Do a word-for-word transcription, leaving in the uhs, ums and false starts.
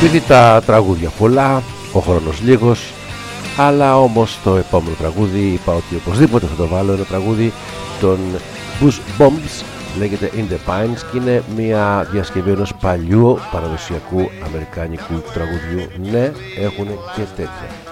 Επειδή τα τραγούδια πολλά, ο χρόνος λίγος, αλλά όμως το επόμενο τραγούδι είπα ότι οπωσδήποτε θα το βάλω. Ένα τραγούδι των Bush Bombs, λέγεται In the Pines και είναι μια διασκευή ενός παλιού παραδοσιακού αμερικάνικου τραγουδιού. Ναι, έχουν και τέτοια.